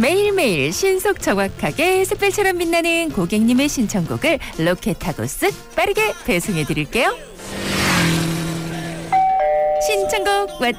매일매일 신속 정확하게 샛별처럼 빛나는 고객님의 신청곡을 로켓하고 쓱 빠르게 배송해 드릴게요. 신청곡